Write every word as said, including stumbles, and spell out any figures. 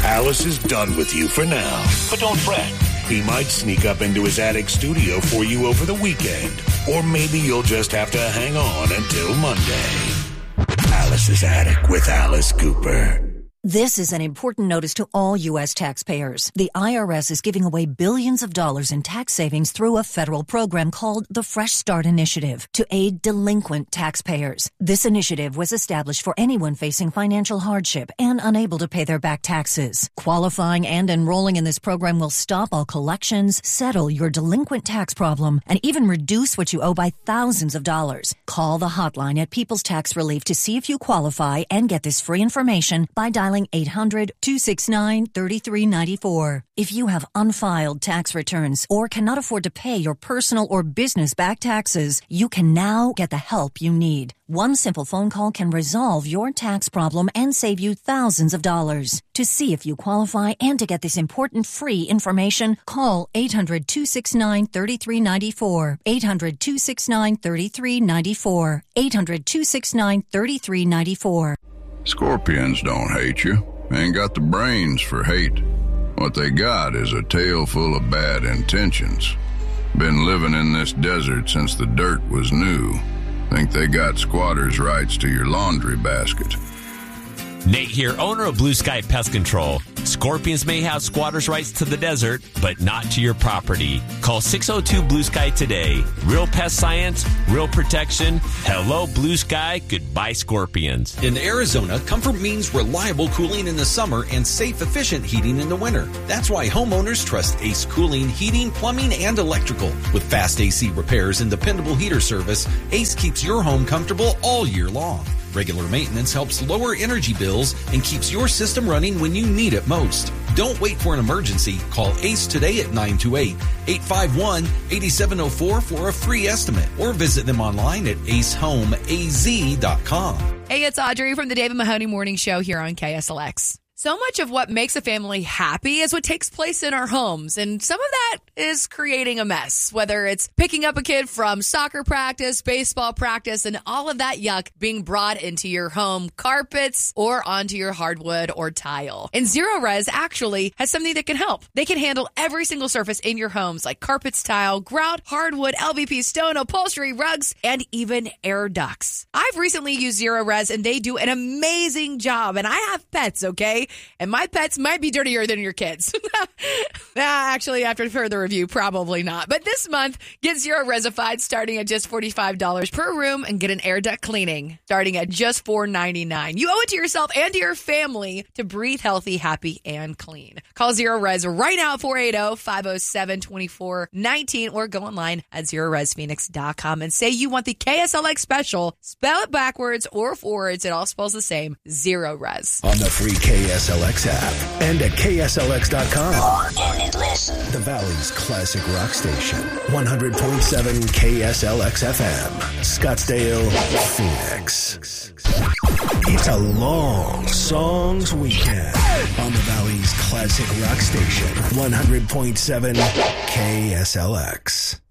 Alice is done with you for now. But don't fret. He might sneak up into his attic studio for you over the weekend. Or maybe you'll just have to hang on until Monday. Alice's Attic with Alice Cooper. This is an important notice to all U S taxpayers. The I R S is giving away billions of dollars in tax savings through a federal program called the Fresh Start Initiative to aid delinquent taxpayers. This initiative was established for anyone facing financial hardship and unable to pay their back taxes. Qualifying and enrolling in this program will stop all collections, settle your delinquent tax problem, and even reduce what you owe by thousands of dollars. Call the hotline at People's Tax Relief to see if you qualify and get this free information by dialing eight hundred, two six nine, three three nine four. If you have unfiled tax returns or cannot afford to pay your personal or business back taxes, you can now get the help you need. One simple phone call can resolve your tax problem and save you thousands of dollars. To see if you qualify and to get this important free information, call eight hundred, two six nine, three three nine four. eight hundred, two six nine, three three nine four. eight hundred, two six nine, three three nine four. Scorpions don't hate you. Ain't got the brains for hate. What they got is a tail full of bad intentions. Been living in this desert since the dirt was new. Think they got squatters' rights to your laundry basket. Nate here, owner of Blue Sky Pest Control. Scorpions may have squatters' rights to the desert, but not to your property. Call six oh two Blue Sky today. Real pest science, real protection. Hello, Blue Sky. Goodbye, scorpions. In Arizona, comfort means reliable cooling in the summer and safe, efficient heating in the winter. That's why homeowners trust Ace Cooling, Heating, Plumbing, and Electrical. With fast A C repairs and dependable heater service, Ace keeps your home comfortable all year long. Regular maintenance helps lower energy bills and keeps your system running when you need it most. Don't wait for an emergency. Call ACE today at nine two eight, eight five one, eight seven zero four for a free estimate or visit them online at ace home a z dot com. Hey, it's Audrey from the David Mahoney Morning Show here on K S L X. So much of what makes a family happy is what takes place in our homes, and some of that is creating a mess, whether it's picking up a kid from soccer practice, baseball practice, and all of that yuck being brought into your home carpets or onto your hardwood or tile. And Zero Res actually has something that can help. They can handle every single surface in your homes, like carpets, tile, grout, hardwood, L V P, stone, upholstery, rugs, and even air ducts. I've recently used Zero Res, and they do an amazing job, and I have pets, okay? And my pets might be dirtier than your kids. Actually, after further review, probably not. But this month, get Zero Resified starting at just forty-five dollars per room and get an air duct cleaning starting at just four ninety-nine. You owe it to yourself and to your family to breathe healthy, happy, and clean. Call Zero Res right now at four eight zero, five zero seven, two four one nine or go online at zero res phoenix dot com and say you want the K S L X special. Spell it backwards or forwards. It all spells the same. Zero Res. On the free K S L X app and at K S L X dot com. Log in and listen. The Valley's classic rock station. one hundred point seven K S L X F M. Scottsdale, Phoenix. It's a long songs weekend on the Valley's classic rock station. one hundred point seven K S L X.